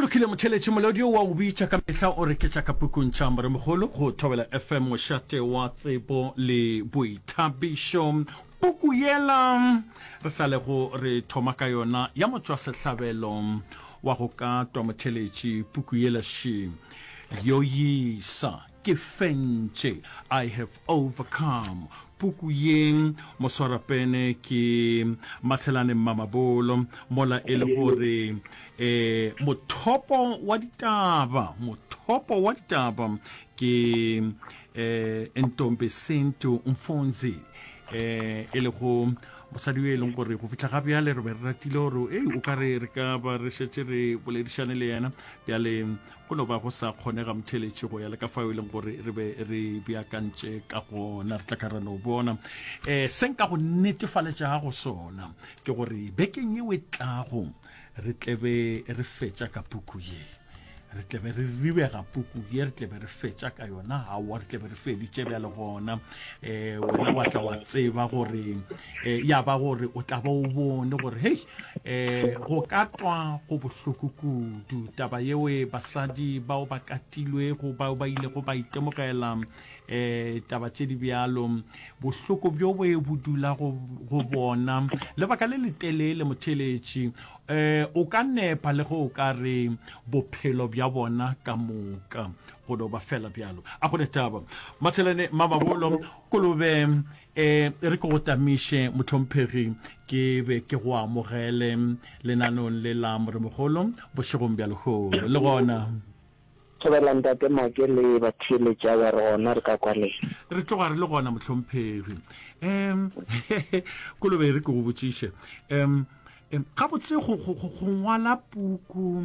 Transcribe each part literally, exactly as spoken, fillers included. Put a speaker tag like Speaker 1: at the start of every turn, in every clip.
Speaker 1: lokile motheletši molodi wa o bitša ka mehla o re ke tša ka pukuntšha more mogolo go thobela F M mošate wa tsebo le boithabišo. Puku yela re sa le go re thoma ka yona ya motswa sehlabelo wa go ka twa motheletši puku yela shi yo yisa ke fentše I have overcome. Puku yeng moswarapene ke Matshelane Mamabolo mola e le gore eh mothopo wa ditaba mothopo wa ditaba ke eh Ntombi Sintu Mfonzi eh e le go mosadi e leng gore go fitla gape ya le re re ratile gore eh o ka re re ka ba re shetse re boledišane le yena ya le go no ba go sa kgonega motheletši go ya le ka fa e leng gore re be re beakantše ka go na re tla ka rano bona eh seng ka go netefaletša go sona ke gore bekeng ye we tlago re tlebe re fetša ka puku ye re tlebe re ribega puku ye re tlebe re fetša ka yona ha wa re tlebe re feditše bja le gona eh wena wa tla wa tseba gore eh ya ba gore o tla ba o bone gore hey eh go katwa go bohloko kudu taba yewe basadi bao ba katilwe go bao ba ile go ba itemogela eh taba tše di bjalo bohloko bjo bo budula go go bona le baka le letelele motheletši eh o ka nepa le go ka re bophelo bja bona ka moka go do ba fela bjalo a go taba Matshelane Mamabolo kolobe eh re go tamishe motlhomphegi ke be ke go amogele lenanong le la more mogolo bo shegong bjalo go le gona
Speaker 2: tsobalanda te make le bathile tša wa rona re ka kwale
Speaker 1: re tloga re le gona motlhomphegi em kolobe re go botšiše em em ga botse go go ngwala puku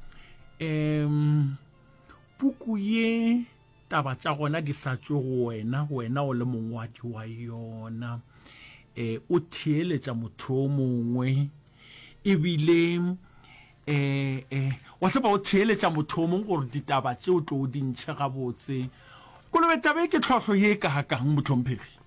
Speaker 1: em puku ye taba tša gona di sa tšwe go wena wena o le mongwadi wa yona eh o theeletša motho o mongwe e bile eh eh wa tseba o theeletša motho o mongwe gore ditaba tšeo tlo o dintšhe gabotse kolobe taba e ke tlhotlho ye ka kang motlhomphegi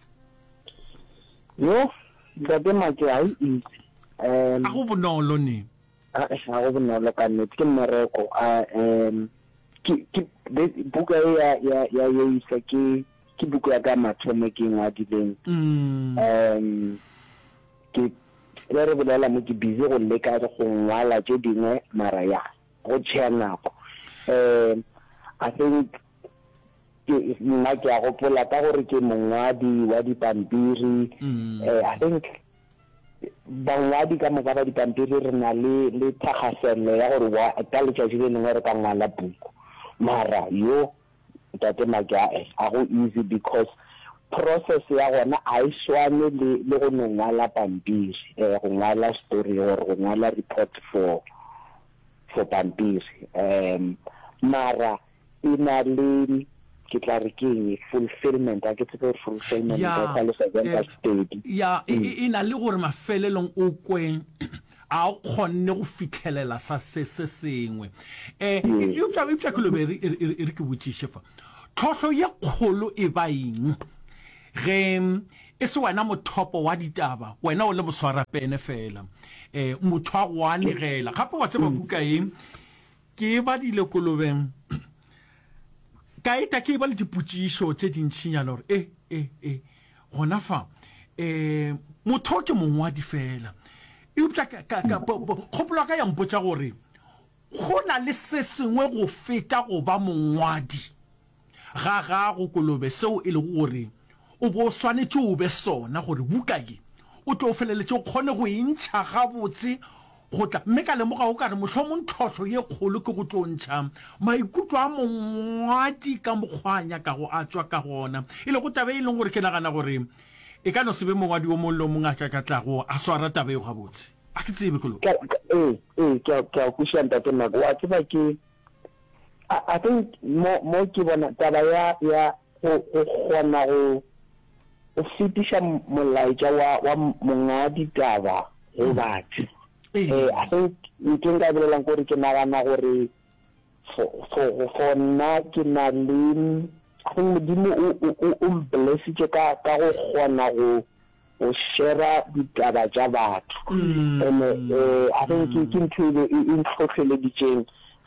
Speaker 2: yo ntate make a e
Speaker 1: a go bonolo ne
Speaker 2: a a go bonolo ka nnete ke mmereko a em ke ke buka ya ya ya isa ke ke buka ya ka mathomo ke ngwadileng em ke le re bolela mo ke busy go leka go ngwala tše dingwe mara ya go tšhena go em I think ke nna ke a gopola ka gore ke mongwadi wa dipampiri eh I think bangwadi ka moka ba dipampiri re na le le thakgaselo ya gore wa ka letšatši le lengwe re ka ngwala buku mara yo tate maga a go easy because process ya gona a e swane le le go ngwala pampiri eh go ngwala story or go ngwala report for for pampiri um mara ina le ke tla re ke fulfillment a ke tsebe fulfillment ka le seventh stage
Speaker 1: ya ina le gore mafelelong o kweng a o khonne go fitlhelela sa se se sengwe eh yo tla yo tla kolobe re ke botšiše fa tlhotlho ye kgolo e ba eng ge e se wena mothopo wa ditaba wena o le moswara pene fela eh motho a go anegela gape wa tseba buka e ke ba dile kolobe ka eta ke ba le dipotšišo tše dintšinyana gore eh eh eh gona fa eh motho ke mongwadi fela e upša ka ka kgopolo ka ya mpotša gore go na le se sengwe go feta go ba mongwadi ga ga go kolobe seo e le gore o bo swanetše o be sona gore buka ye o tlo feleletše o kgone go intšha gabotse go tla mme ka lemoga o ka re mohlomong tlhotlho ye kgolo ke go tlontšha maikutlo a mongwadi ka mokgwanya ka go a tswa ka gona e le go tabe e leng gore ke nagana gore e ka no se be mongwadi o mollo mongwe a ka tlago a swara tabe yo gabotse a ke tsebe kolo
Speaker 2: eh eh ke ke a kuša ntate mago wa tseba ke I think mo mo ke bona taba ya ya go gona go o fitiša molaetša wa wa mongwadi taba go batho eh I think ntho nka bolelang gore ke nagana gore for for nna ke na le I think modimo o blessitše ka ka go gona go o share ditaba tša batho ene eh I think ke ntho e intlhotlheleditšeng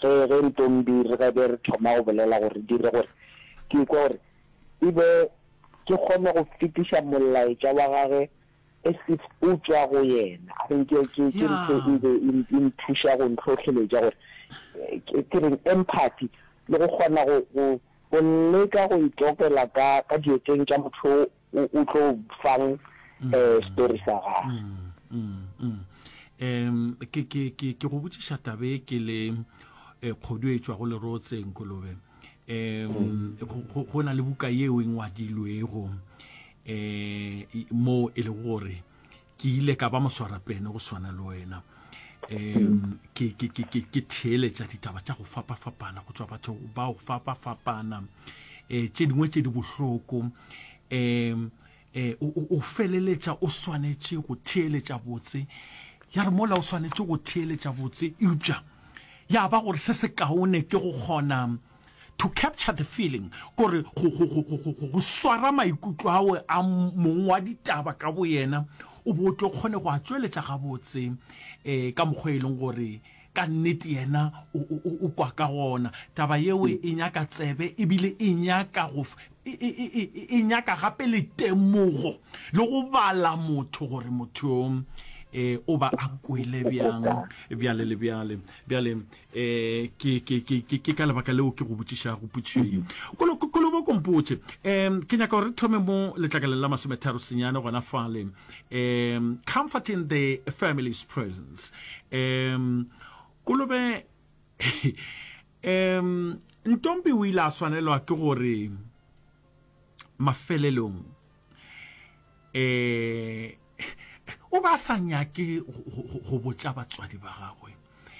Speaker 2: ge ge ntombi re ga be re thoma go bolela gore dire gore ke kwa gore e be ke kgone go fetiša molaetša wa gage as if o tswa go yena a think ke ke ke e be in thuša go ntlhotlheletša gore ke reng empathy le go kgona go go leka go itokela ka ka dieteng tša motho o tlo fang story sa gagwe.
Speaker 1: um ke ke ke ke go botšiša tabe ke le kgodu e tswa go le rotseng Kolobe um go na le buka yeo e ngwadilwego eh mo e le gore ke ile ka ba moswarapene go swana le wena um ke ke ke ke ke theeletša ditaba tša go fapa fapana go tswa batho ba go fapa fapana eh tše dingwe tše di bohloko um eh o feleletša o swanetše go theeletša botse ya re mola o swanetše go theeletša botse eupša ya ba gore se se kaone ke go kgona to capture the feeling gore go swara maikutlo awe a mongwe wa ditaba ka bo yena o bo tlo kgone go a tsweletša gabotse um ka mokgwa e leng gore ka nnete yena o kwa ka gona taba yeo e nyaka tsebe ebile e nyaka go e nyaka gape le temogo le go bala motho gore motho eh o ba a kwele bjang bjale le bjale bjale eh ke ke ke ke ka lebaka leo ke go botšiša go putšeng kolo kolo bo kompotše em ke nyaka re thome mo letlakaleng la masometharo senyane gona fale em comforting the family's presence em Kolobe em ntombi o ile a swanelwa ke gore mafelelong eh o ba sa nyake go botša batswadi ba gagwe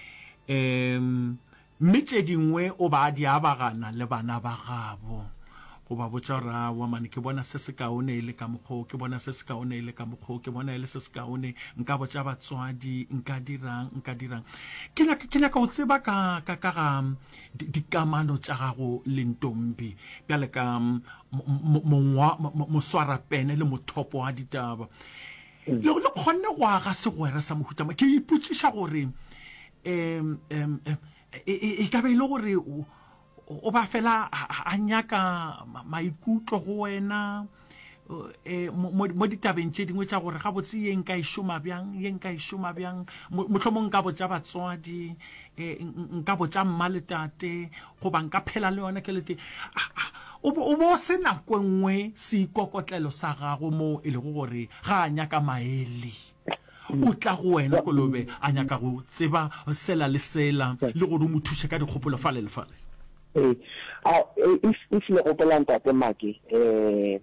Speaker 1: um mme tše dingwe o ba di abagana le bana ba gabo go ba botša ra wa mane ke bona se se kaone ile ka mokgo ke bona se se kaone ile ka mokgo ke bona ile se se kaone nka botša batswadi nka dirang nka dirang ke nyaka ke nyaka o tseba ka ka ka ga dikamano tša gago le ntombi bjale ka mongwa moswarapene le mothopo wa ditaba le le khonne go aga segwera sa mohutama ke iputšiša gore em em e ka be ile gore o ba fela a nyaka maikutlo go wena eh mo ditabeng tše dingwe tša gore ga botse ye nka e šoma bjang ye nka e šoma bjang mohlomong nka botša batswadi nka botša mma le tate goba nka phela le yona ke lete o bo se nako nngwe se ikokotlelo sa gago mo e le gore ga a nyaka maele o tla go wena Kolobe a nyaka go tseba sela le sela le gore o mo thuše ka dikgopolo fale le fale
Speaker 2: eh if if le gopola ntate Maki eh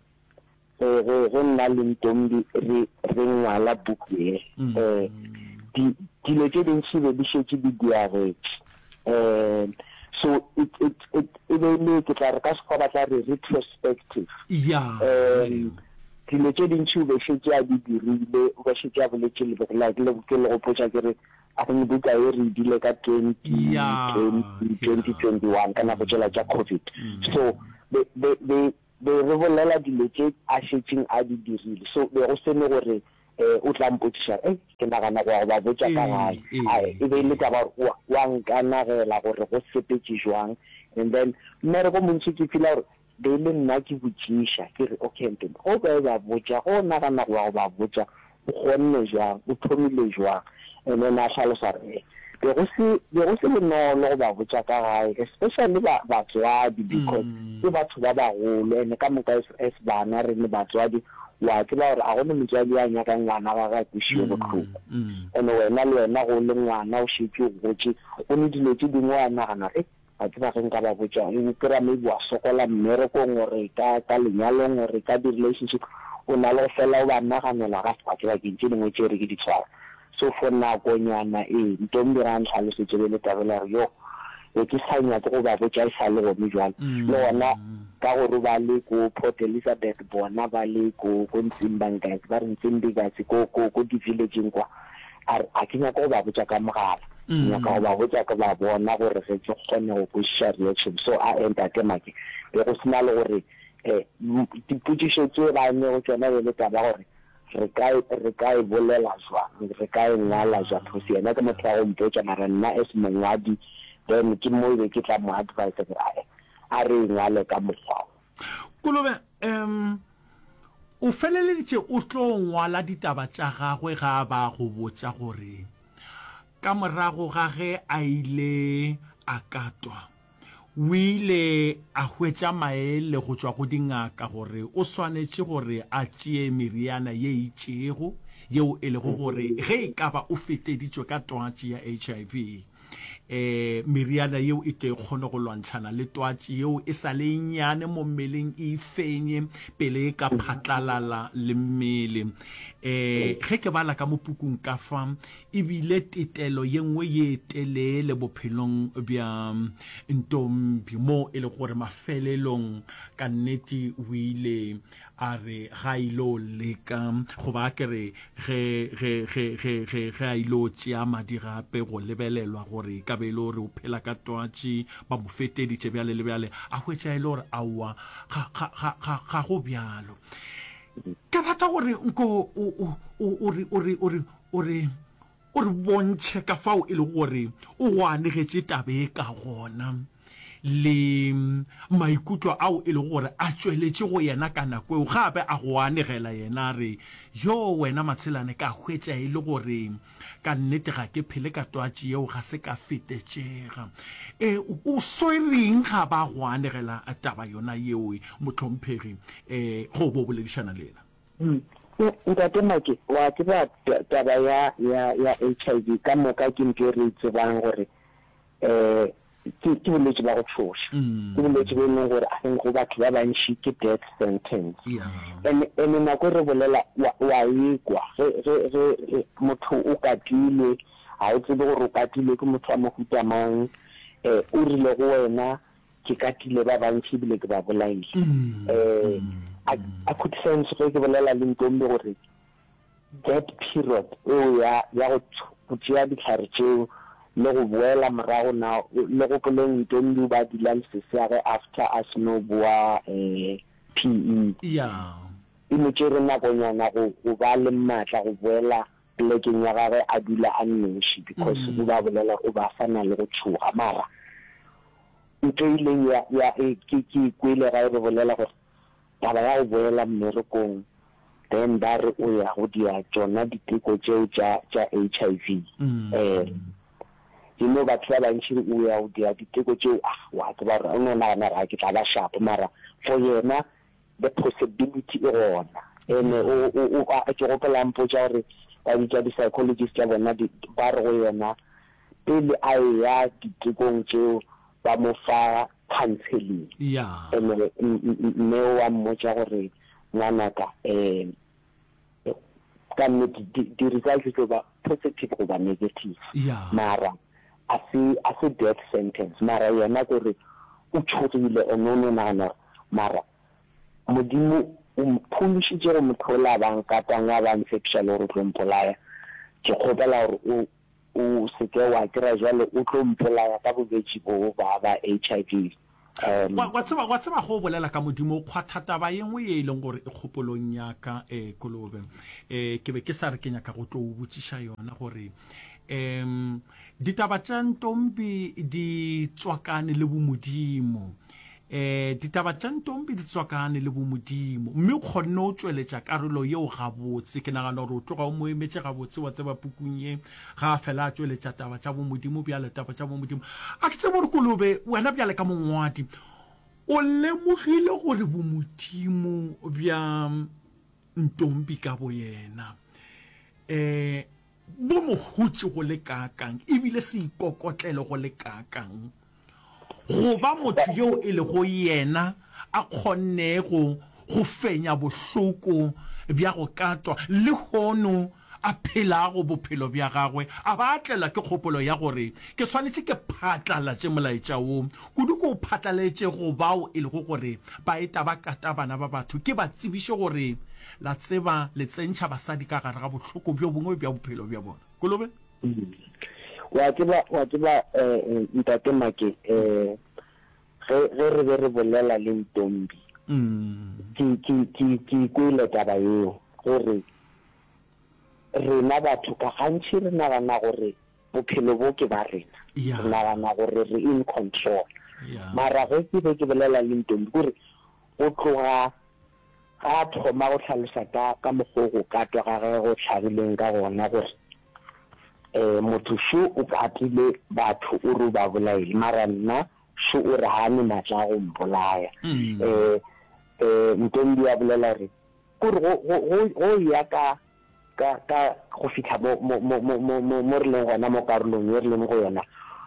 Speaker 2: go nna le ntombi re re ngwala buku e eh di di le tše dintši be di šetše di diaretse eh so it it it it really ke tla re ka se ba tla re retrospective
Speaker 1: yeah
Speaker 2: um di le tše dintši be šetše a di dirile o ba šetše a boletše le like le ke le go potša ke re a go buka e re dile ka twenty twenty-one kana go tšela tša COVID so be be be re bolela di le tše a šetšeng a di dirile so be go sene gore eh o tla mpotšiša eh ke nagana go ba botša ka gae e be le ka ba wa nkanagela gore go sepetše jwang and then mmere go montši ke fila gore be le nna ke botšiša ke re okay ntombi go ka e ba botša go nagana go ba botša o kgonne jwang o thomile jwang and then a hlalosa re be go se be go se bonolo go ba botša ka gae especially ba batswadi because ke batho ba bagolo ene ka moka es bana re le batswadi wa ke ba gore a gone motswadi a nyaka ngwana ga ga tšhiwe botlhoko ene wena le wena go le ngwana o šetše gotše o ne dilo tše dingwe a nagana e a ke ba ge nka ba botša o kry-a maybe wa sokola mmerekong gore ka ka lenyalong gore ka di-relationship o na le go fela o ba naganela ga sebakebakeng tše dingwe tše re ke di tshwara so for nakonyana e ntombi ra ntlhalosetse be le tabela re yo e ke sa nyake go ba botša e sa le gone jwale le gona ka gore ba le ko Port Elizabeth bona ba le ko ko Ntsimbangazi ba re Ntsimbigazi ko ko ko di-villageng kwa a ke nyaka go ba botša ka mogala nyaka go ba botša ka ba bona gore ge ke kgone go puša reaction so a entate Maki be go sena le gore eh dipotšišo tše ba nego tsona be le taba gore re ka re ka e bolela jwang re ka e ngwala jwang go se yena ke motho a go mpotša mara nna es mongwadi then ke mo be ke tla mo advise gore a a re ngale ka mokgwa
Speaker 1: Kolobe em o feleleditse o tlo ngwala ditaba tša gagwe ga ba go botša gore ka morago ga ge a ile a katwa o ile a hwetša maele go tšwa go dingaka gore o swanetše gore a tšee meriana ye itšego yeo e lego gore ge e ka ba o feteditšwe ka twatši ya H I V eh meriana yeo e ke kgone go lwantšhana le twatši yeo e sa le nyane mo mmeleng e fenye pele e ka phatlalala le mmele eh ge ke bala ka mopukung ka fa e bile tetelo ye nngwe ye telele bophelong bja ntombi mo e le gore mafelelong ka nnete o ile a re ga ilo leka go ba ke re ge ge ge ge ge ga ilo tšea madi gape go lebelelwa gore ka be le gore o phela ka twatši ba mo feteditše bjale le bjale a hwetša e le gore aowa ga go bjalo ke rata gore nko o re bontšhe ka fao e le gore o go anegetše tabe ka gona le maikutlo ao e le gore a tšweletše go yena ka nako eo gape a go anegela yena re yo wena matshelane ka hwetša e le gore ka nnete ga ke phele ka twatši eo ga se ka fetetšega e o swereng ga ba go anegela taba yona yeo motlhomphegi um go bo boledišana le ena
Speaker 2: ntate Maki wa tseba taba ya ya H I V ka moka ke ntho e re tsebang gore um ke bolwetse ba go tshoša ke bolwetse bo e leng gore a think go batho ba bantši ke death sentence and nako re bolela wa ekwa ge motho o katilwe ga o tsebe gore o katilwe ke motho wa mohuta mang um o rile go wena ke katile ba bantši ebile ke ba bolaile um a could sense ge ke bolela le ntombi gore that period eo ya go tšea ditlhare tšeo le go boela morago na le go poleng ntombi ba dilang seseage after a seno boa um P E
Speaker 1: yeah
Speaker 2: e motse re nakonyana go ba le maatla go boela plekeng ya gagwe a dula a nnoši because o ba bolela o ba fana le go tshoga mara ntho e ileng ya ke kwele ga e re bolela gore taba ya go boela mmerekong then ba re o ya go dia tsona diteko tšeo tša H I V um you know batho ba bantši o ya go dia diteko tšeo a wa tseba gore o no nagana ga ke tla ba shapo mara for yena the possibility e gona ene ke gopola mpotša gore ba bitša di-psychologist tša bona ba re go yena pele a ya ditekong tšeo ba mo fa counseling mme wa mmotša gore ngwanaka um ka nnete di-results tlo ba positive goba negative mara a se death sentence mara yena kore o tshogile o no no nagana mara modimo o mphološitše go mothola bang katang wa bang sexual gore o tlo mpolaya ke kgopela gore o seke wa kry-a jalo o tlo mpolaya ka bobetši bo ba ba H I V
Speaker 1: wa tseba go bolela ka modimo o kgwatha taba yengwe ye e leng gore e kgopolong yaka um Kolobe um ke be ke sa re ke nyaka go tlo o botsiša yona gore um ditaba tša ntombi di tswakane le bomodimo eh ditaba tša ntombi di tswakane le bomodimo mme o kgonne o tšweletša karolo yeo gabotse ke nagana gore o tloga o mo emetše gabotse wa tseba pukung ye ga a fela a tšweletša taba tša bomodimo bjale taba tša bomodimo a ke tsebe gore Kolobe wena bjale ka mongwadi o lemogile gore bomodimo bja ntombi ka bo yena um bo mo hutse go le kakang ebile se ikokotlele go le kakang go ba motho yo e le go yena a kgonne go go fenya bohloko bja go katwa le hono a phelago bophelo bja gagwe a batlela ke kgopolo ya gore ke swanetse ke phatlalatše molaetša wo kudu ko phatlaletše go bao e le go gore ba eta ba kata bana ba batho ke ba tsebiše gore la tseba le tsentšha basadi ka gare ga bohloko bjo bongwe bja bophelo bja bona Kolobe
Speaker 2: wa tseba wa tseba um ntate Make um ge re be re bolela le ntombi ke kwele taba eo gore rena batho ka gantši re nagana gore bophelo bo ke ba rena re nagana gore re in control mara ge ke be ke bolela le ntombi kore go tloga ga thoma go tlhalosa ka ka mogo go katwa ga ge go tlhagileng ka gona gore eh motho sho o katile batho o re ba bolaile mara nna sho o re ha ne matla go mbolaya eh eh ntombi ya bolela re gore go go ya ka ka ka go fitha mo mo mo mo mo re leng gona mo karolong ye re leng go yona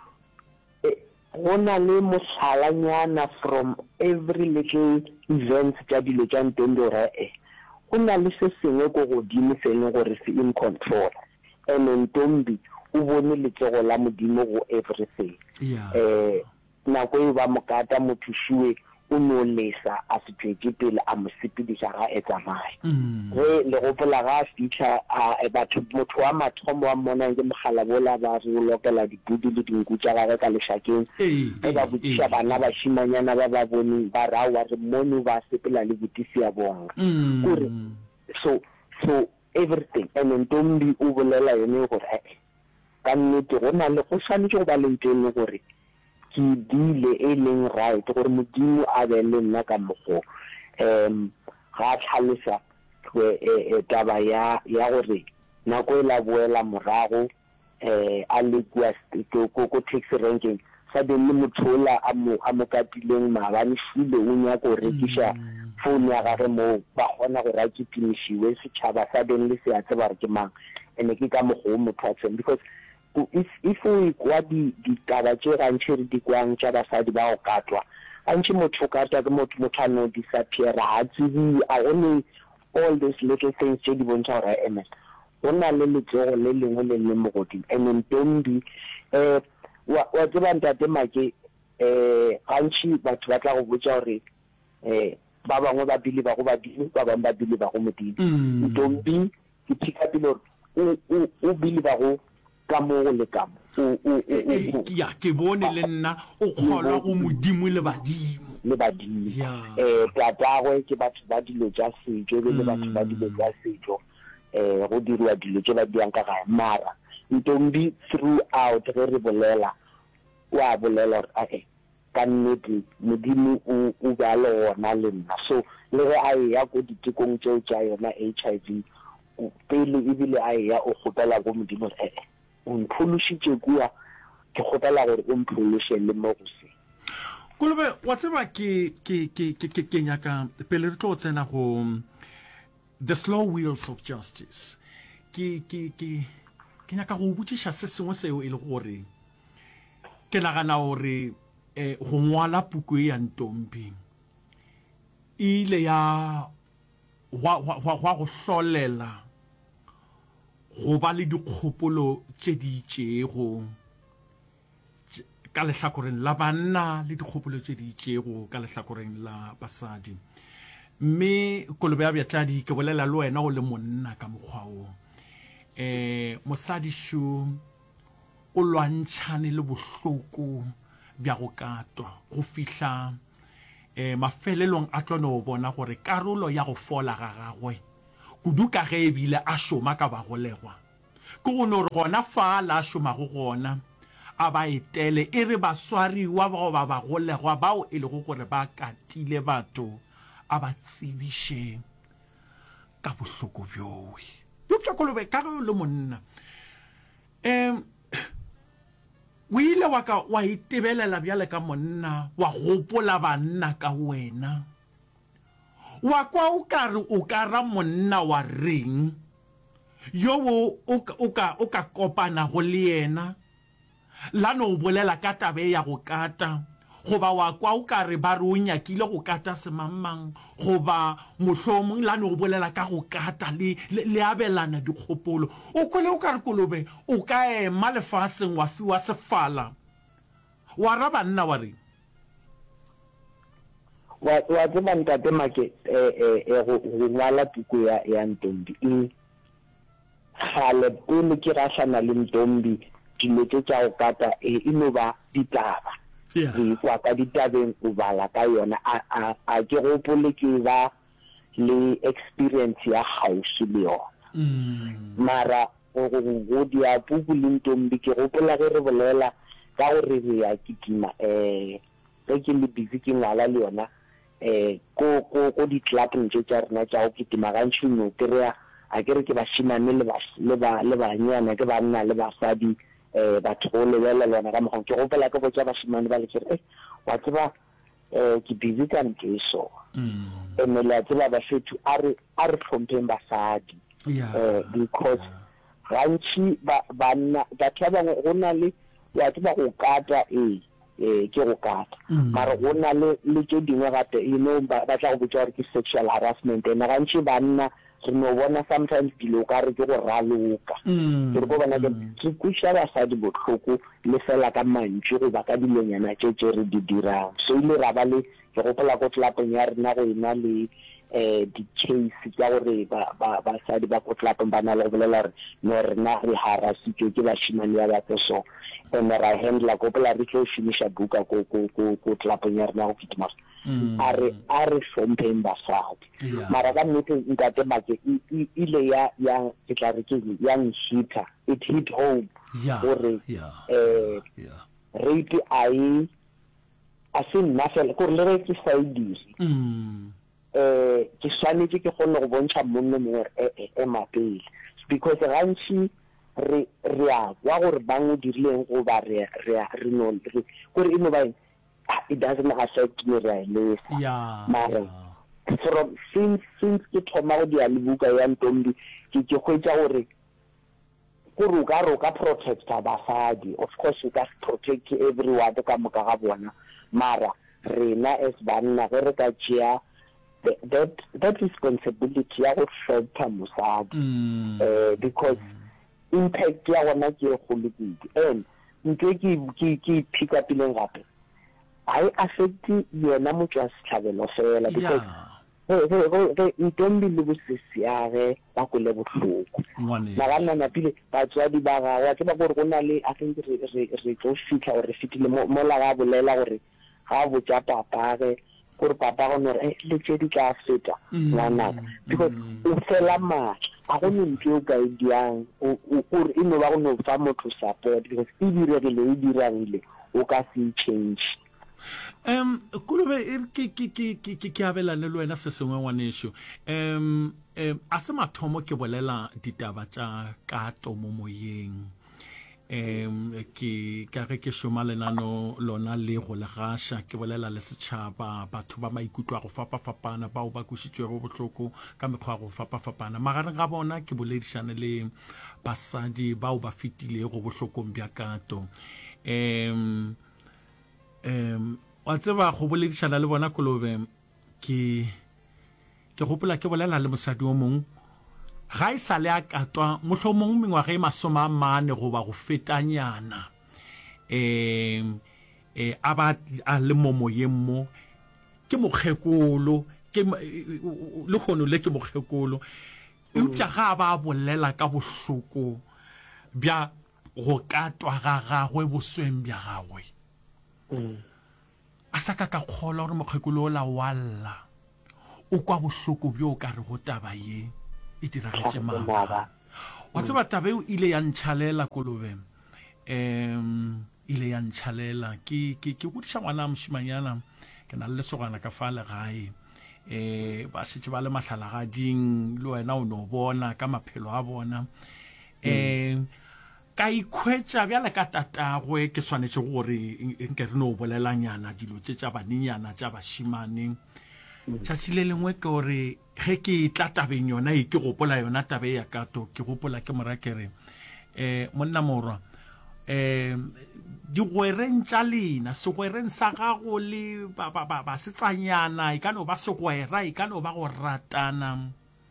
Speaker 2: go na le mosalanyana from every little event tsa dilo tsa ntombi gore eh go na le se sengwe go godimo se leng gore se in control and ntombi o bone letsego la modimo go everything eh nako e ba mokata motho shuwe o no lesa a se tšwetse pele a mo sepedisa ga etsa mae ge le gopola ga fitlha a batho motho wa mathomo wa mona ke mogala bola ba re lokela dipudi le dinku tša gagwe ka lešakeng ge ba botsiša bana ba šimanyana ba ba bone ba ra wa re mone ba sepela le botisi ya bona kore so so everything and ntombi o bolela yone gore ka nnete go na le go tshwanetse go ba le nteng gore ke dile e leng right gore modimo a be le nna ka mogo em ga tlhalosa e taba ya ya gore nako e la boela morago eh a le kwa ko ko taxi ranking sa de le mothola a mo a mo katileng maabane file o nya go rekisha phone ya gagwe mo ba gona go rakipinishiwe setšhaba sa de le se a tseba re ke mang ene ke ka mogo mo thotseng because if if we kwa di ditaba tse gantši re di kwang tša basadi ba go katwa gantši motho katwa ke motho motho a no disappear ga tsebe a only all these little things tše di bontšha gore eme go na le letsego le lengwe le le mogodimo and ntombi um wa tseba ntate make um gantši batho ba tla go botša gore um ba bangwe ba bile ba go badimo ba bangwe ba bile ba go modimo ntombi ke phika pele gore o bile ba go ka mo le ka mo
Speaker 1: ya ke bone le nna o kgolwa go modimo le badimo
Speaker 2: le badimo eh tatagwe ke batho ba dilo tša setšo le batho ba dilo tša setšo eh go dirwa dilo tše ba diang ka ga mara ntombi throughout ge re bolela wa bolela gore ka nnete modimo o ba le gona le nna so le ge a ya go ditekong tšeo tša yona H I V pele ebile a ya o gopela go modimo eh o mphološitše kua ke gopela gore o mphološe le mo go se
Speaker 1: Kolobe wa tseba ke ke ke ke ke nyaka pele re tlo tsena go the slow wheels of justice ke ke ke ke nyaka go botšiša se sengwe seo e le gore ke nagana gore eh go ngwala puku ya ntombi ile ya wa wa wa go hlolela go ba le dikgopolo tše di tšego ka lehlakoreng la banna le dikgopolo tše di tšego ka lehlakoreng la basadi mme Kolobe ya Bjatladi ke bolela le wena o le monna ka mokgwao eh mosadi sho o lwantšhane le bohloko bja go katwa go fihla eh mafelelong a tlono bona gore karolo ya go fola ga gagwe kuduka ge ebile a šoma ka bagolegwa ke go no re gona fa la šoma go gona a ba etele e re baswariwa ba ba bagolegwa bao e le go gore ba katile batho a ba tsibiše ka bohloko bjoe yo ke Kolobe ka go le monna em o ile wa ka wa itebelela bjale ka monna wa gopola banna ka wena wa kwa o ka re o ka ra monna wa reng yo o ka o ka kopana go le yena la no bolela ka tabe ya go kata goba wa kwa o ka re ba re o nyakile go kata semamang goba mohlomong la no bolela ka go kata le le abelana dikgopolo o kwele o ka re Kolobe o ka ema lefatsheng wa fiwa sefala wa ra banna wa reng
Speaker 2: wa wa tseba ntate make eh eh go ngwala puku ya ya ntombi e gale pele ke rasana le ntombi dilo tše tša go kata e no ba ditaba re kwa ka ditabeng o bala ka yona a a ke gopole ke ba le experience ya gausi le yona mara go go dia puku le ntombi ke gopola ge re bolela ka gore re ya kitima eh ge ke le busy ke ngwala le yona eh ko ko ko di club nje tsa rena tsa go kitima gantši no kry-a a kere ke bashimane le ba le ba le banyana ke banna le basadi eh batho go lebela lona ka mogong ke gopela ke botsa bashimane ba le kere eh wa tseba eh ke busy ka ntse so mm ene la tseba ba fethu are are tlhompeng basadi eh because gantši ba banna batho ba bangwe go na le ya tseba go kata eh eh ke go kata mara go na le le tse dingwe gape you know ba tla go botsa gore ke sexual harassment ene gantši banna re no bona sometimes dilo ka re ke go raloka ke re go bona ke ke kuša basadi botlhoko le fela ka mantši go ba ka dilonyana tše tše re di dirang so ile ra ba le ke gopola ko tlelapong ya rena go ena le eh di-case tsa gore basadi ba ko tlelapong ba na le go bolela gore no rena re harasitswe ke bashimane ba batho so and ra handla gopola re tlo finisha buka ko ko ko tlelapong ya rena go kitima are are hlompheng basadi mara ka nnete ntate make ile ya ya ke tla re ke yang hita it hit home gore eh rape ai a se nna fela gore le re ke sa idiri eh ke swanetse ke gone go bontsha monno mongwe e mapele because gantši re re a wa gore bang o dirileng go ba re re re no re gore ino ba it doesn't affect me really
Speaker 1: yeah
Speaker 2: mara from since since ke thoma go dia lebuka ya ntombi ke ke khwetsa gore go ruka ruka protect abafadi of course you can protect everyone ka moka ga bona mara rena as banna ge re ka tšea that that responsibility ya go hlompha mosadi eh because impact ya gona ke go lekile and ntse ke ke ke pick up ile gape I affect yena motho a setlhabelo fela because ge ntombi le bosesiage ba go le botlhoko ba bana na pile batswadi ba ga wa ke ba gore go na le a think re re re tlo fitlha gore fitile mo la ga bolela gore ga botsa papa ge gore papa go nore eh le tse di ka feta ngwana because o fela ma a go ntse o ka idiang o gore ino ba go no fa motho support because e diregile e dirangile o ka se change.
Speaker 1: Um Kulobe ke ke ke ke ke abela le lwena se sengwe ngwanesho um um a se mathomo ke bolela ditaba tsa ka tomo moyeng um ke ka re ke shoma lenano lona le go le gasha ke bolela le setšhaba batho ba maikutlo go fapa fapana bao ba kušitšwe go botlhoko ka mekgwa go fapa fapana magareng ga bona ke boledišane le basadi bao ba fetile go botlhokong bja kato um um wa tseba go boledišana le bona Kolobe ke ke gopola ke bolela le mosadi o mong ga e sa le a katwa mohlomong mengwaga e masoma a mane go ba go fetanyana um eh a ba a le mo moyeng mo ke mokgekolo ke le khono le ke mokgekolo eupša ga ba bolela ka bohloko bja go katwa ga gagwe bosweng bja gagwe a sa ka ka kgola gore mokgekolo o la walla o kwa bohloko bjo o ka re go taba ye e diragetše maga wa tseba taba eo ile ya ntšhalela Kolobe um ile ya ntšhalela ke ke ke godiša ngwana mošimanyana ke na le lesogana ka fa legae eh ba šetše ba le matlhalagading le wena o no bona ka maphelo a bona um ka ikhwetša bjale ka tatagwe ke swanetše gore nke re no bolelanyana dilo tše tša baninyana tša bašimane tšatši le lengwe ke gore ge ke tla tabeng yona e ke gopola yona tabe ya kato ke gopola ke mora kere um monna morwa um digwereng tša lena segwereng sa gago le basetsanyana e ka no ba segwera e ka no ba go ratana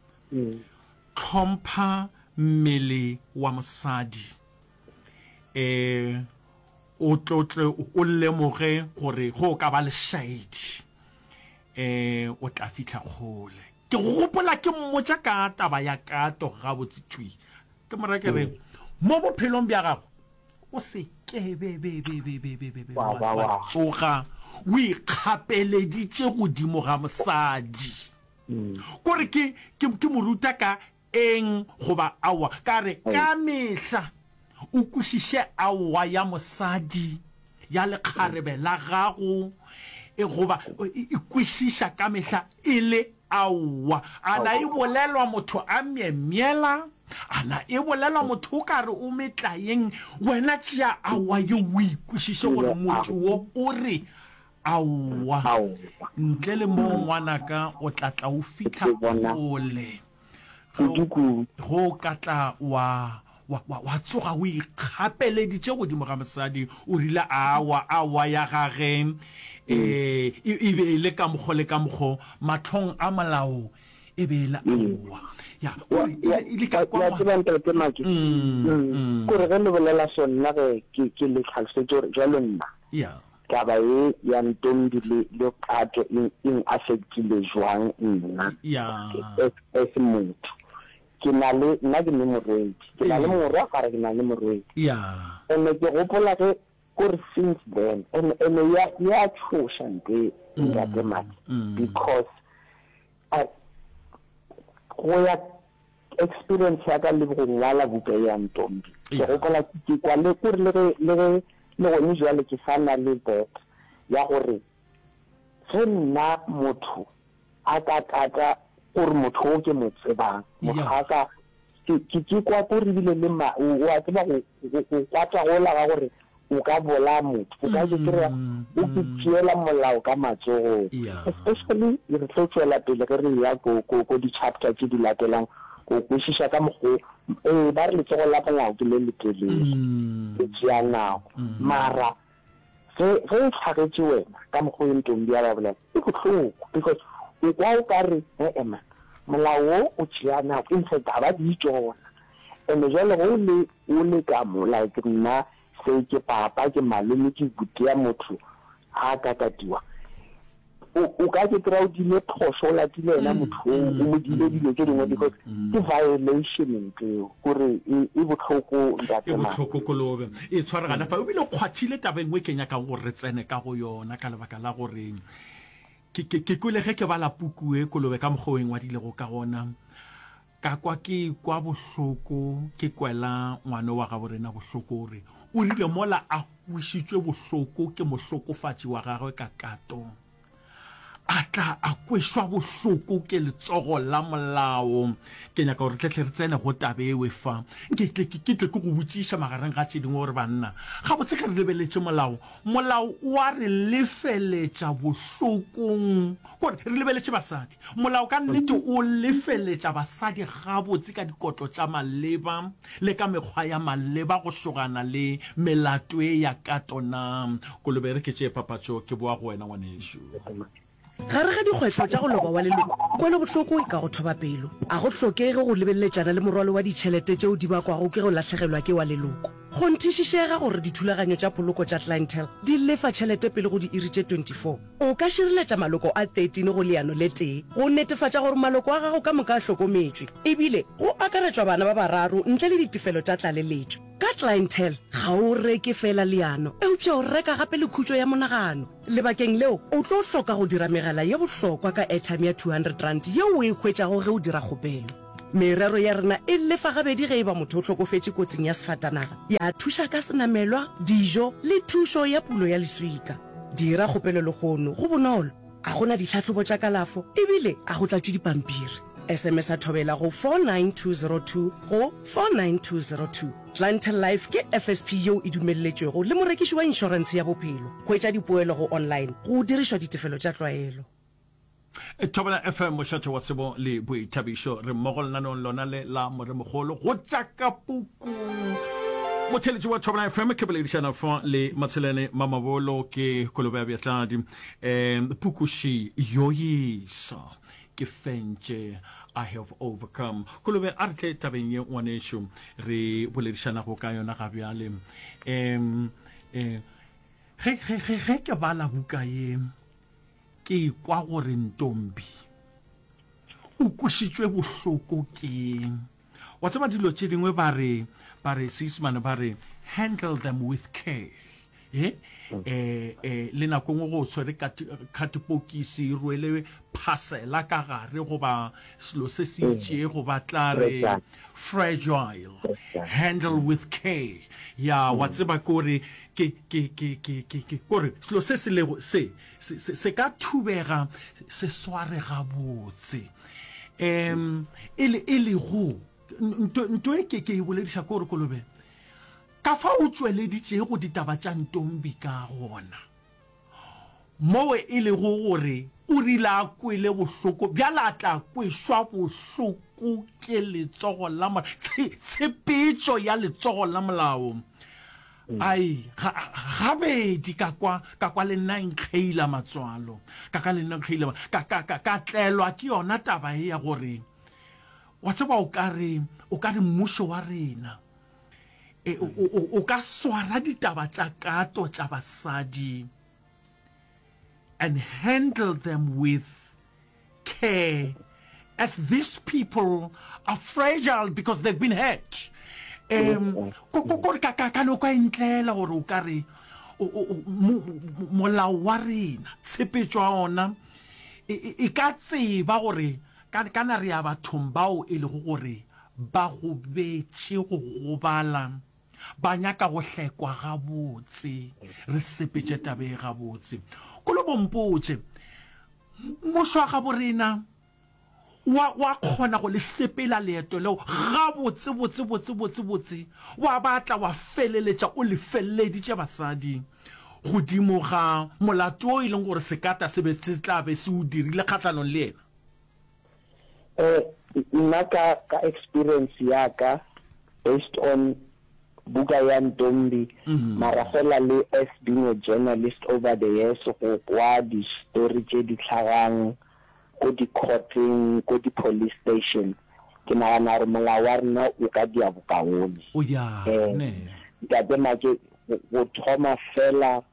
Speaker 1: tlhompha mmele wa mosadi eh o tlotle o lemoge gore go ka ba le shade eh o tla fitla kgole ke gopola ke mmotsa ka taba ya kato ga botsitswi ke mora ke re mo bophelong bja gago o se ke be be be be be be be wa tsoga o ikgapeleditše godimo ga mosadi kore ke ke moruta ka eng goba awa ka re ka mehla o kušiše awa ya mosadi ya lekgarebe la gago e goba e kwešiša ka mehla e le aowa ana e bolelwa motho a miemiela ana e bolelwa motho o ka re o metlayeng wena tšea aowa ye o ikwešiše gore motho wo o re aowa ntle le mo ngwanaka o tlatla o fitlha kgole go ka tla wa wa tsoga o ikgapeleditše godimo ga mosadi o rile awa awa ya gage eh e be le ka mokgo le ka mokgo matlhong a malao e be la awa ya ile ka kwa
Speaker 2: ya tsela ntate maki gore ge le bolela sonna ge ke le tlhalose gore jalo nna
Speaker 1: ya
Speaker 2: taba e ya ntombi le le kato in affectile jwang nna
Speaker 1: ya
Speaker 2: es motho ke na le nna ke le morwedi ke na le morwa ka re ke na le morwedi
Speaker 1: ya
Speaker 2: ene ke gopola ge gore since then ene ene ya ya tshosha nte ntate maki because I go ya experience ya ka le go ngwala buka ya ntombi ke gopola ke kwa le gore le le le go ni jwale ke sana le that ya gore ge nna motho a ka tata gore motho o ke mo tsebang mokhaka ke ke kwa gore bile le ma o a tseba go kwata go la ga gore o ka bola motho o ka ke kry-a o ke tšeela molao ka matsogo especially re tlo tšwela pele ge re ya ko di-chapter tse di latelang go kwešiša ka mokgo ee ba re letsogo la molao ke le letelele e tšea nako mara ge e tlhagetše wena ka mokgo e ntombi ya ba bolela e bohloko because o kwa o ka re ema molao wo o tšea nako infact ga ba di tsona and jalo go le o le ka mo like nna se ke papa ke malome ke butia motho a ka katiwa o ka ke tra o dile phoso la dile ena motho o mo dile dilo ke dingwe because ke violation ke gore e botlhoko ntate ma
Speaker 1: e botlhoko kolobe e tshwara gana fa o bile kgwathile tabeng we kenya ka go re tsene ka go yona ka lebaka la gore ke ke kole ge ke bala puku e kolobe ka mogoeng wa dile go ka gona ka kwa ke kwa bohloko ke kwela ngwana wa ga borena bohloko re o rile mola a kwišitšwe bohloko ke mohlokofatši wa gagwe ka kato a tla a kwešwa bohloko ke letsogo la molao ke nyaka gore tletle re tsene go tabewe fa ke tle ke tle go botšiša magareng ga tše dingwe gore banna ga botse ka re lebeletše molao molao o a re lefeletša bohlokong kore re lebeletše basadi molao ka nnete o lefeletša basadi ga botse ka dikotlo tša maleba le ka mekgwa ya maleba go šogana le melato e ya katona kolobere ke tše papatšo ke boa go wena ngwanešo
Speaker 3: gare ga dikgwetlho tša go loba wa leloko kwele bohloko e ka go thoba pelo a go hlokege go lebeletšana le morwalo wa ditšhelete tšeo di bakwago ke go lahlegelwa ke wa leloko go nthišišega gore dithulaganyo tša poloko tša clientele di lefa tšhelete pele go di iri tše twenty-four o ka šireletša maloko a thirteen go leano le tee go netefatša gore maloko a gago ka moka a hlokometšwe ebile go akaretšwa bana ba bararo ntle le ditefelo tša tlaleletšo ka clientele ga o reke fela leano eupša o reka gape le khutšo ya monagano lebakeng leo o tlo hloka go dira megala ye bohlokwa ka airtime ya two hundred rand yeo o e hwetšago ge o dira kgopelo merero ya rena e lefa gabedi ge e ba motho o hlokofetše kotsing ya sefatanaga ya thuša ka senamelwa dijo le thušo ya pulo ya leswika dira kgopelo legono go bonolo a gona ditlhatlhobo tša kalafo ebile a go tlatšwe dipampiri sms a thobela go four nine two zero two go four nine two zero two clientele life ke F S P yeo e dumelletšwego le morekiši wa inšorense ya bophelo go etša dipoelo go online go dirišwa ditefelo tša tlwaelo
Speaker 1: Thobela F M mošate wa sebo le boithabišo re mmogo lenanong lona le la moremogolo go tša ka puku motheletši wa Thobela F M ke boledišana fa le matshelene mamabolo ke kolobe ya beatladi um pukuši yoisa ke fentše I have overcome kolobe a re tle tabeng ye ngwanešo re boledišana go ka yona ga bjale um ge ke bala buka ye ke kwa gore ntombi o kwešišitšwe bohloko ke wa tseba dilo tše dingwe ba re ba re seasemane ba re handle them with care eh eh eh le nako ngwe go tshwere katipokisi rwele phasela ka gare go ba selo se se itše go batla re fragile, handle with care. Ya wa tseba kore ke ke ke ke ke ke kore selo se se le se se ka thubega se sware ga botse. Em ele ele go nto e ke ke e boledisha kore Kolobe ka fa o tsweleditše go ditaba tša Ntombi ka gona mowe e le go gore o rile a kwele bohloko bjala tla kwešwa bohloko ke letsogo la molao tshepetšo ya letsogo la molao. Ai gabedi ka kwa ka kwa le nna nkgeila matswalo ka ka le nna nkgeila ka ka ka tlelwa ke yona taba e ya gore wa tseba o ka re o ka re mmušo wa rena e o ka swara ditaba tša kato tša basadi and handle them with care, as these people are fragile because they've been hurt. Um, ko ka ka ka no ka intlela gore o ka re molao wa rena tshepetšwa ona e ka tseba gore kana re ya bathong bao e le gore ba go betše go gobala ba nyaka go hlekwa gabotse re sepetše tabe gabotse ko lo bompotše mošwa ga borena wa wa khona go le sepela leeto leo gabotse botse botse botse botse wa batla wa feleletša o le felleditše basadi godimo ga molato o e leng gore sekata se be se tla be se o dirile kgatlanong le ena.
Speaker 2: eh nna ka ka experience ya ka based on buka ya Ntombi mara fela le as being a journalist over the years go kwa di story tše di tlhagang ko di courting ko di police station ke nagana gore molao wa rena o ka dia bokaone
Speaker 1: o ya ne
Speaker 2: ka tsema ke go thoma fela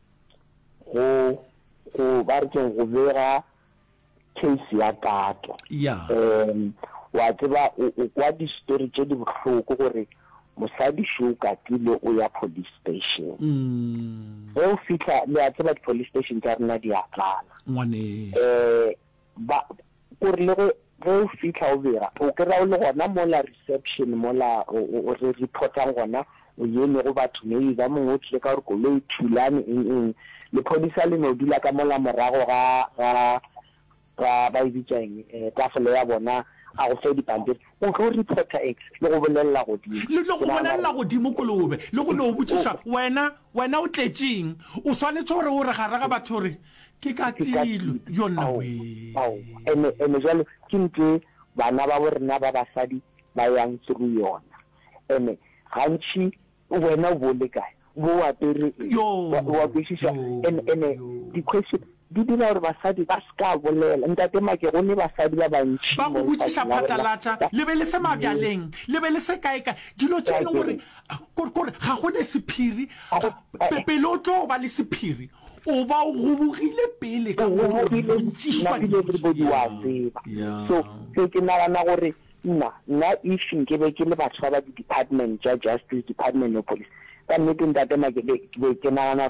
Speaker 2: go go ba re go vera case ya kato
Speaker 1: ya
Speaker 2: um wa tseba o kwa di story tše di bohloko gore mosadi sho ka tile o ya police station
Speaker 1: mm
Speaker 2: o fitla le a tseba police station tša rena di a tlala
Speaker 1: ngwane
Speaker 2: eh ba gore le go fitla o vera o kry o le gona mola reception mola o re reportang gona o yene go batho maybe ba mongwe o tle ka gore koloi thulane eng eng le police le no dula ka mola morago ga ga ga ba ibitsang eh tafole ya bona a go fe dipantiri o go reporter x le go bolella go di
Speaker 1: le go bolella go di mo Kolobe le go no botšiša wena wena o tletšeng o swanetše gore o re ga raga batho re ke ka tilo yona we
Speaker 2: au ene ene jalo ke ntse bana ba borena ba basadi ba yang through yona ene gantši wena o bole kae bo wa pere wa botšiša ene ene di question di dira gore basadi ba ska bolela ntate make go ne basadi ba bantši
Speaker 1: ba go botšiša phatlalatša le be le se mabjaleng le be le se kaeka dilo tše e leng gore kore ga go ne sephiri pele o tlo ba le sephiri o ba o gobogile pele ka
Speaker 2: everybody wa tseba so so ke nagana gore nna nna if nke be ke le batho ba di-department tša justice department of police ka nnete ntate make ke nagana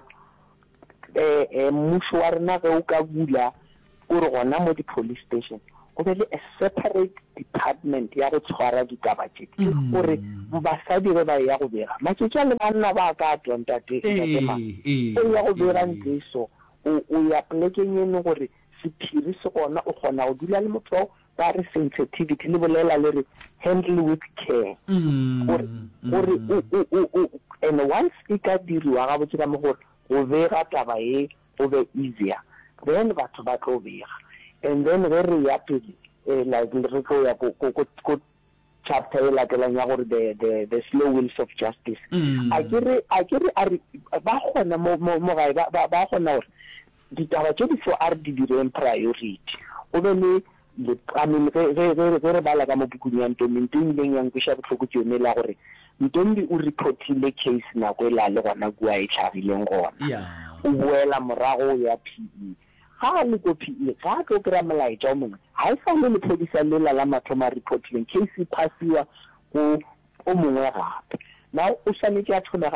Speaker 2: eh eh mmušo wa rena ge o ka bula gore gona mo di-police station go be le a separate department ya go tshwara ditaba tše gore basadi ge ba ya go bega matšetši a le banna ba ka twa ntate o ya go bega ntle so o ya plekeng eno gore sephiri se gona o kgona go dula le motho ba re sensitivity le bolela le re handle with care gore gore and once e ka diriwa ga botse ka mo gore go bega taba e go be easier then batho ba tlo bega and then ge re ya pele like re tlo ya ko chapter e latelang ya gore the the the slow wheels of justice a kere a kere ba gona mo mo gae ba ba gona gore ditaba tše di fo are di direng priority o be le le I mean re re re bala ka mo bukung ya Ntombi nteng yang kwisha botlhoko tšeo ne la gore Ntombi o reportile case na go la le gona bua e tlhagileng gona o boela morago ya P E ga le go P E ga tlo kry-a molaetša o mongwe ga e sa le lephodisa le la la mathoma reportileng case e phasiwa go o mongwe gape now o swanetse a thome gape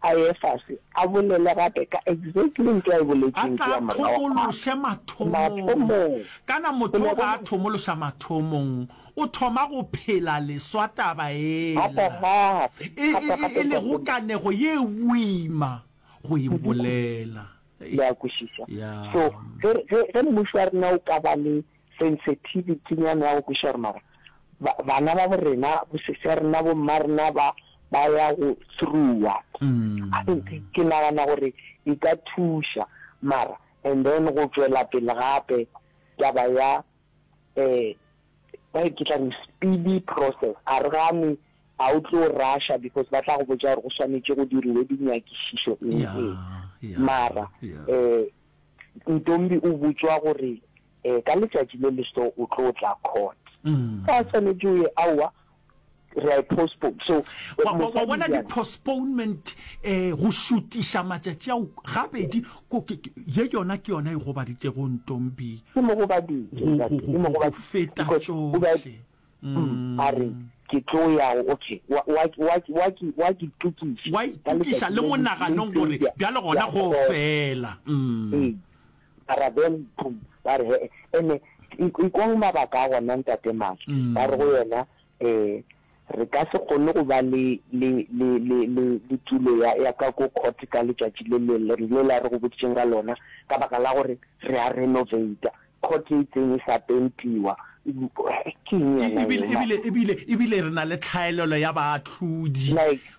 Speaker 2: a ye fase a bolele gape ka exactly ntho a e boletseng
Speaker 1: ke ya thomoloshe mathomong kana motho ga a thomolosha mathomong o thoma go phela leswataba ela e le go kanego ye wima go e bolela
Speaker 2: ya kushisa so ge mmušo wa rena o ka ba le sensitivity nyana ya go kuša mara bana ba borena bosese rena bo mmarena ba ba ya go through ke nagana gore e ka thuša mara and then go tswela pele gape taba ya um ba ke tla speedy process a re gane a o tlo russia because ba tla go botsa gore go tshwanetse go diriwe dinyakišišo eng mara um ntombi o botswa gore um ka letšatši le le so o tlo tla court ka tshwanetse o ye aowa re postpone so
Speaker 1: wa bona di postponement eh go shutiša matšatši ao gabedi ye yona ke yona e go baditse go ntombi
Speaker 2: ke mo go badile ke mo go ba
Speaker 1: feta tšohle
Speaker 2: a re ke tlo ya okay wa wa wa wa ke tukiša
Speaker 1: wa tukiša le monaganong gore bjale gona go fela
Speaker 2: mm ara ben pum ba re ene ikong mabaka a gona ntate maki ba re go yona eh re ka se kgone go ba le le le le le tulo ya ya ka go court ka letšatši le le le la re go botseng ga lona ka baka la gore re a renovate court e tseng e sa pentiwa
Speaker 1: ebile ebile ebile ebile re na le tlhaelelo ya baatlhodi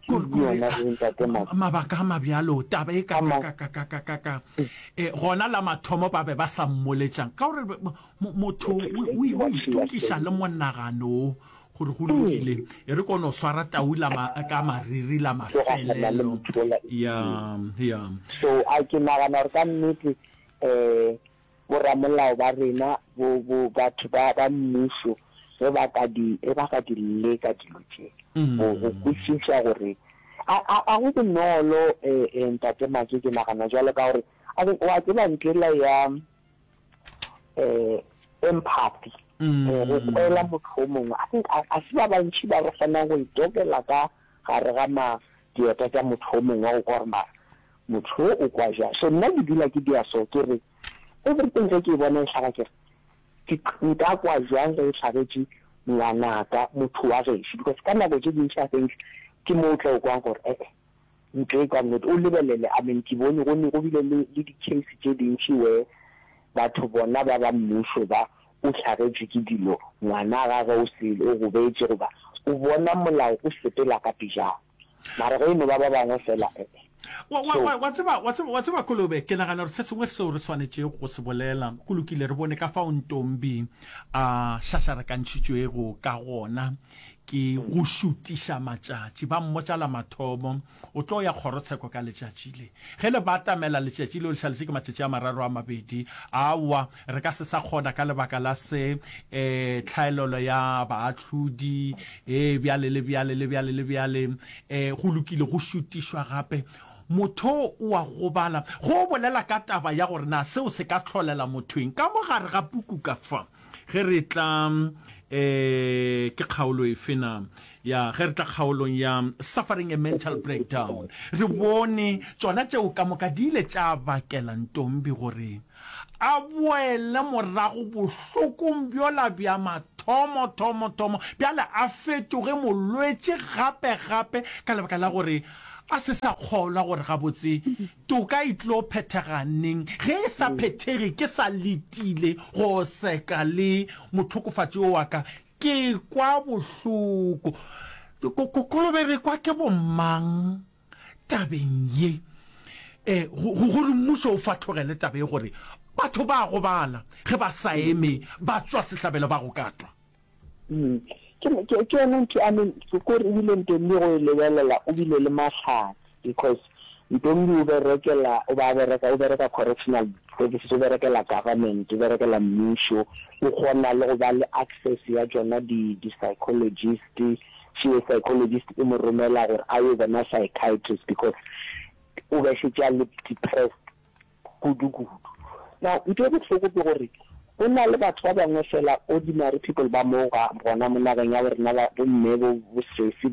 Speaker 1: mabaka a mabjalo taba e ka ka ka ka ka ka eh gona la mathomo ba be ba sa mmoletsang ka gore motho o itukiša le monagano gore go lokile e re kono swara taula ka mariri la mafelelo ya ya
Speaker 2: so a ke nagana gore ka nnete um boramolao ba rena bo batho ba mmušo ge ba ka di leka dilo tše go kwešiša gore a go bonolo um ntate Maki ke nagana jalo ka gore wa tseba ntlela ya um empathy go kwela motho o mongwe a se ba bantši ba re kgonang go itokela ka gare ga dieta tša motho o mongwe wa go kwa gore mara motho o kwa ja so nna ke dula ke dia so ke re everything ge ke bona e tlhaga kere ke nka kwa jang ge e tlhagetše ngwanaka motho wa gešo because ka nako tše dintšhi a things ke mo o tla o kwang gore ee ntho e ka nnete o lebelele I mean ke bone go bile le di-case tše dintšhi we batho bona ba ba mmušo ba o tlhagetše ke dilo ngwana gage o sele o go betse goba o bona molao o sepela ka pejao mara ge eno ba ba bangwe fela ee
Speaker 1: wa tseba Kolobe ke nagana gore se sengwe seo re tshwanetse go se bolela go lokile re bone ka fa o ntombi a šašarekantšhitšwe go ka gona ke go šutiša matšatši ba mmotšala mathomo o tlo ya kgorotsheko ka letšatši le ge le batamela letšatši le o lešaletse ke matšatši a mararo a mabedi aowa re ka se sa kgona ka lebaka la se um tlhaelelo ya baatlhodi e bjale le bjale le bjale le bjale um go lokile go šutišwa gape motho o a gobala go bolela ka taba ya gore na seo se ka tlholela mothweng ka mogare ga puku ka fa ge re tla eh ke kgaolo e fena ya ge re tla kgaolong ya suffering a mental breakdown re bone tsona tšeo ka moka di ile tša bakela ntombi gore a boele morago bohlokong bjola bja mathomo thomo thomo bjale a fetoge molwetše gape gape ka lebaka la gore a se sa kgolwa gore gabotse toka e tlo phetheganeng ge e sa phethege ke sa letile go seka le motlhokofatši o wa ka ke kwa bohloko Kolobe re kwa ke bomang tabeng ye eh gore mmušo o fathogele tabe gore batho ba go bala ge ba sa eme ba tswa sehlabelo ba go katwa
Speaker 2: mm ke ke ke nna ke ame ke gore ile ntombi go lebelela o bile le matlhatsi because ntombi o berekela o ba bereka o bereka correctional services o berekela government o berekela mmušo o kgona le go ba le access ya tsona di di psychologist she is psychologist e mo romela gore a ye bona psychiatrist because o be se tša le depressed kudu-kudu now ntho e bohloko ke gore o na le batho ba bangwe fela ordinary people ba mo ga gona mo nageng ya gore na ba mme bo stress ba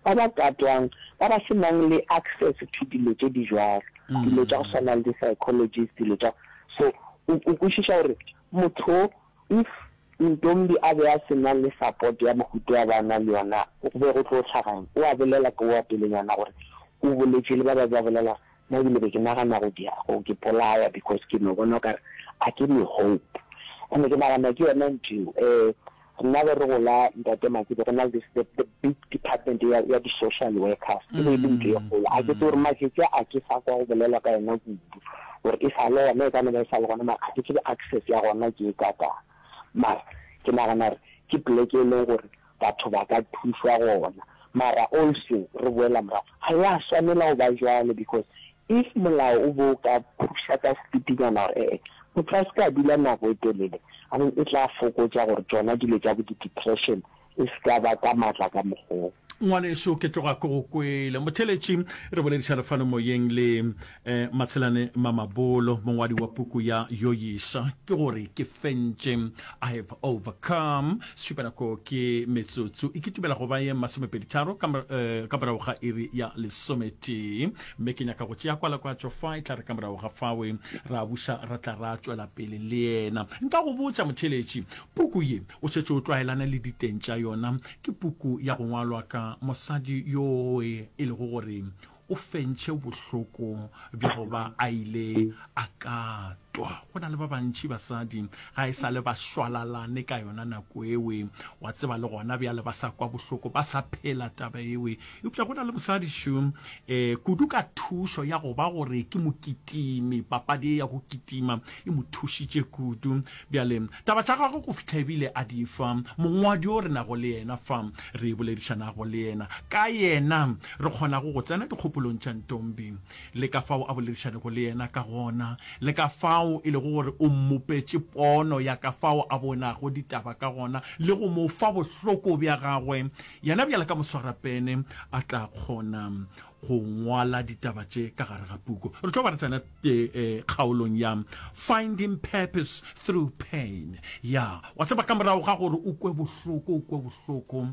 Speaker 2: ba ba katwang ba ba senang le access to dilo tse di jwalo dilo tsa go tshwana le psychologist dilo tsa so o kwishisha gore motho if ntombi a be a senang le support ya mohuto ya bana le yona o be go tlo tlhagang o a belela ka wa pelenyana gore o boletse le ba ba ba belela na dile be ke nagana go dia go ke polaya because ke no bona ka a ke me hope ene ke nagana ke yona ntho eh nna be re go la ntate maki be rena this the big department ya ya di social workers ke be ntho ya go a ke tore maketse a ke sa go belela ka yona kudu gore e sa le yona ka nna sa le gona ma a ke access ya gona ke ka ka ma ke nagana ke pleke le gore batho ba ka thuswa gona mara also re boela mara ha ya swanela go ba jwale because if molao o bo ka phusha ka speedingana gore eh o tlaska dila nako e telele a re e tla fokotsa gore tsona dile tsa bo depression e ska ba ka matla ka mogolo
Speaker 1: ngwane so ke tloga go kwele motheletši re boledisa lefano moyeng le eh, Matselane Mamabolo mongwadi wa puku ya Yoyisa ke gore ke fentše I have overcome supanako ke metsotso ikitumela go ba ye masomepeditharo ka morago ga iri ya lesomete mme ke nyaka go tšea kwala kwa tsofa e tla re ka morago ga fawe ra buša ra tla ra tswela pele le yena nka go botša motheletši puku ye o šetše o tlwaelana le diteng tša yona ke puku ya go ngwalwa ka mosadi yo e le gore o fentše bohloko bja go ba a ile a ka twa go na le ba bantši basadi ga e sa le ba šwalalane ka yona nako ewe wa tseba le gona bja le ba sa kwa bohloko ba sa phela taba ewe eupša go na le mosadi šo eh, kudu ka thušo ya go ba gore ke mokitimi papadi ya go kitima e mo thušitše kudu bjale taba tša gagwe go fitlha ebile a di fa mongwadi o re nago le yena fa re boledišanago le yena ka yena re kgona go go tsena dikgopolong tša ntombi le ka fao a boledišanego le yena ka gona le ka fao e le gore o mmopetše pono ya ka fao a bonago ditaba ka gona le go mo fa bohloko bja gagwe yena bjale ka moswarapene a tla kgona go ngwala ditaba tše ka gare ga puku re tlo ba re tsena kgaolong ya finding purpose through pain ya wa tseba ka morago ga gore o kwe bohloko o kwe bohloko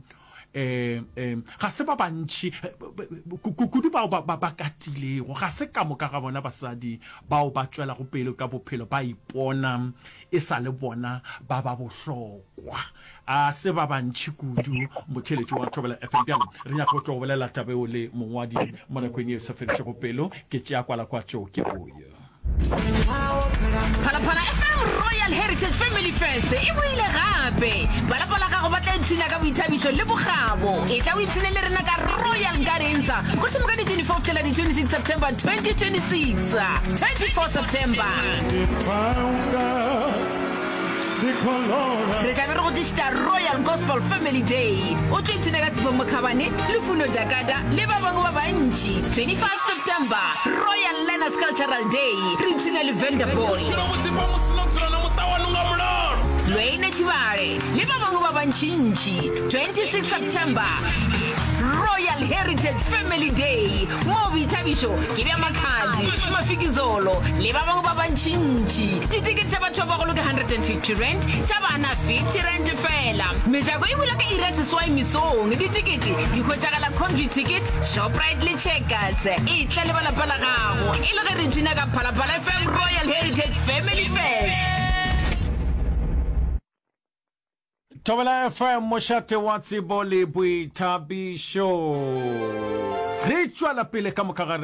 Speaker 1: eh eh ga se ba bantši kudu bao ba ba katilego ga se ka moka ga bona basadi bao ba tswela go pele ka bophelo ba ipona e sa le bona ba ba bohlokwa a se ba bantši kudu motheletši wa Thobela F M bjalo re nyaka go tlo bolela tabe o le mongwadi mo nakong e sa fediše go pelo ke tšea kwala kwa tšeo ke boya
Speaker 4: Phalaphala F M Royal Heritage Family Fest e boile gape balapa la gago ba tla ipshina ka boithabišo le bogabo e tla o ipshine le rena ka Royal Gardens go tsemoka di twenty-fourth till di twenty-sixth September twenty twenty-six twenty-fourth September re ka be re go tšita Royal Gospel Family Day o tlo ipshina ka Tshepo Mokhabane le Funo Jakada le ba bangwe ba bantši twenty-fifth September Royal Learners Cultural Day re ipshina le Vanderbilt Lwene Chibare le ba bangwe ba bantšintši twenty-sixth September Royal Heritage Family Day mo boithabišo ke bja Makhadzi Mafikizolo le ba bangwe ba bantšintši ditikete tša batho ba bagolo ke one hundred fifty rand tša bana fifty rand fela mejako e bula ka ira seswai mesong ditikete di hwetšagala Comvy Ticket Shoprite le Checkers e tla le balapa la gago e le ge re ipshina ka Phalaphala F M Royal Heritage Family Fest
Speaker 1: Thobela F M mošate wa tsebo le boithabišo re tšwela pele ka moka